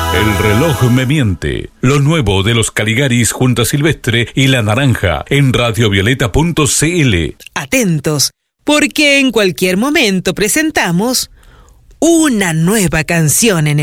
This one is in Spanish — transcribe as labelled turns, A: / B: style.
A: El reloj me miente. Lo nuevo de los Caligaris junto a Silvestre y La Naranja en radiovioleta.cl.
B: Atentos, porque en cualquier momento presentamos una nueva canción en